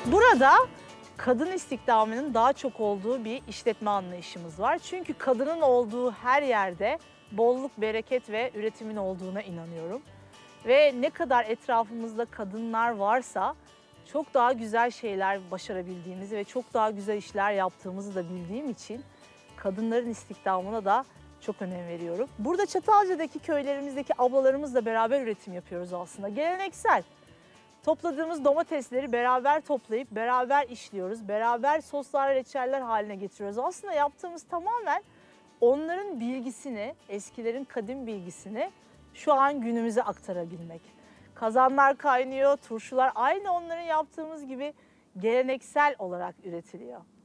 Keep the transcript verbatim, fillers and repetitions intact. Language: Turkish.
Burada kadın istihdamının daha çok olduğu bir işletme anlayışımız var. Çünkü kadının olduğu her yerde bolluk, bereket ve üretimin olduğuna inanıyorum. Ve ne kadar etrafımızda kadınlar varsa çok daha güzel şeyler başarabildiğimizi ve çok daha güzel işler yaptığımızı da bildiğim için kadınların istihdamına da çok önem veriyorum. Burada Çatalca'daki köylerimizdeki ablalarımızla beraber üretim yapıyoruz aslında. Geleneksel. Topladığımız domatesleri beraber toplayıp beraber işliyoruz. Beraber soslar, reçeller haline getiriyoruz. Aslında yaptığımız tamamen onların bilgisini, eskilerin kadim bilgisini şu an günümüze aktarabilmek. Kazanlar kaynıyor, turşular aynı onların yaptığımız gibi geleneksel olarak üretiliyor.